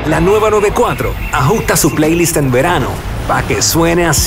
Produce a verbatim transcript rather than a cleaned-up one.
La nueva noventa y cuatro ajusta su playlist en verano para que suene así.